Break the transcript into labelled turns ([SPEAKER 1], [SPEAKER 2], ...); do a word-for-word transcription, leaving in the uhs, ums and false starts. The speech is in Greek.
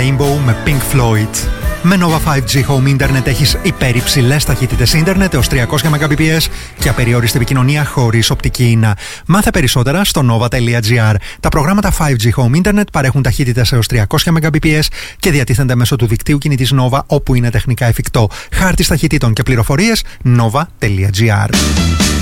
[SPEAKER 1] Rainbow με Pink Floyd. Με Nova φάιβ τζι Home Internet έχεις υπερυψηλές ταχύτητες ίντερνετ έως τριακόσια μεγαμπιτ και απεριόριστη επικοινωνία χωρίς οπτική ίνα. Μάθε περισσότερα στο nova τελεία gr. Τα προγράμματα φάιβ τζι Home Internet παρέχουν ταχύτητες έως τριακόσια μεγαμπιτ και διατίθενται μέσω του δικτύου κινητής Nova όπου είναι τεχνικά εφικτό. Χάρτης ταχυτήτων και πληροφορίες nova τελεία gr.